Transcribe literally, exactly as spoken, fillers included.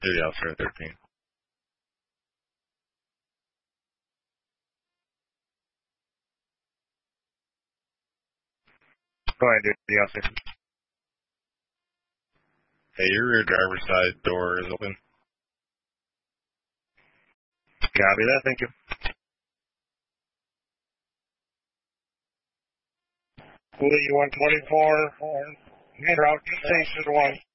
Duty officer thirteen. Go ahead, duty officer. Hey, your rear driver's side door is open. Copy that, thank you. Lee one twenty-four, route station one.